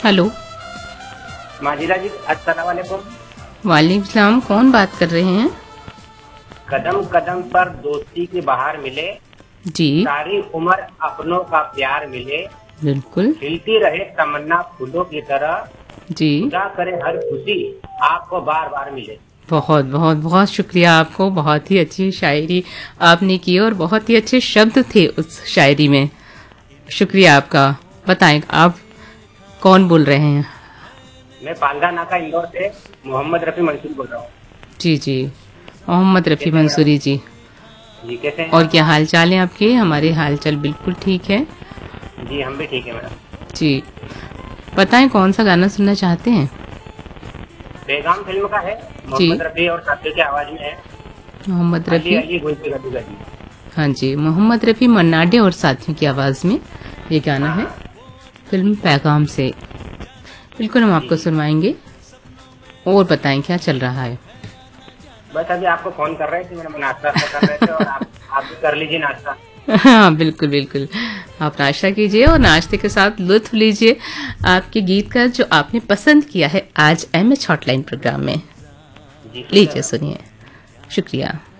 Hello. माजिरा जी, अस्सलाम वालेकुम। वालेकुम सलाम। कौन बात कर रहे हैं? कदम कदम पर दोस्ती की बहार मिले, जी सारी उम्र अपनों का प्यार मिले, बिल्कुल। खिलती रहे तमन्ना फूलों की तरह, जी खुदा करे हर खुशी आपको बार बार मिले। बहुत बहुत बहुत शुक्रिया आपको। बहुत ही अच्छी शायरी आपने की और बहुत ही अच्छे शब्द थे उस शायरी में। शुक्रिया आपका। बताएं आप कौन बोल रहे हैं? मैं पालगा नाका इंदौर से मोहम्मद रफी मंसूर बोल रहा हूँ। जी जी, मोहम्मद रफ़ी कैसे हैं मैडम? मंसूरी जी। जी, कैसे हैं और आप? क्या हाल चाल है आपके? हमारे हाल चाल बिल्कुल ठीक है। जी, हम भी ठीक है मैडम। जी, बताएं कौन सा गाना सुनना चाहते हैं? बेगाम फिल्म का है, जी, मोहम्मद रफी और साथियों की आवाज में है। मोहम्मद अली रफ़ी। अली गुल पे गली गली। हाँ जी, मोहम्मद रफ़ी मन्ना डे और साथियों की आवाज़ में ये गाना हाँ है हाँ। फिल्म पैगाम से। बिल्कुल हम जी आपको जी, सुनवाएंगे। और बताएं क्या चल रहा है? बस अभी आपको फोन कर रहे थे, मैंने नाश्ता वास्ता कर रहे थे, और आप भी कर लीजिए नाश्ता। हाँ बिल्कुल बिल्कुल। आप नाश्ता कीजिए और नाश्ते के साथ लुत्फ लीजिए आपके गीत का जो आपने पसंद किया है आज एमएच हॉटलाइन प्रोग्राम में। जी, शुक्रिया लीजिए मैडम। सुनिए। शुक्रिया।